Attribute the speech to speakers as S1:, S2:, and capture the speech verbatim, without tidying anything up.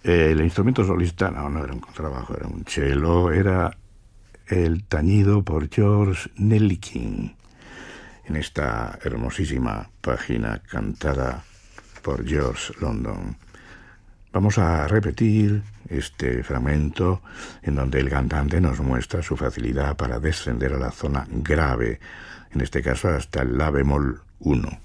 S1: El instrumento solista no, no era un contrabajo, era un cello, era el tañido por George Nellikin en esta hermosísima página cantada por George London. Vamos a repetir este fragmento en donde el cantante nos muestra su facilidad para descender a la zona grave, en este caso hasta el la bemol uno.